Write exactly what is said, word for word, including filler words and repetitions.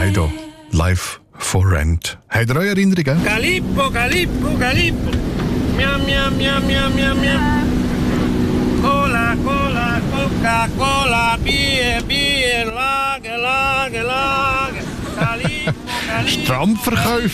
Sido, live for rent. Habt ihr eure Erinnerungen? Calippo, Calippo, Calippo. Miam, miam, miam, miam, miam, miam. Cola, Cola, Coca-Cola, Bier, Bier, Lager, Lager, Lager. Calippo, Calippo. Strandverkäufer.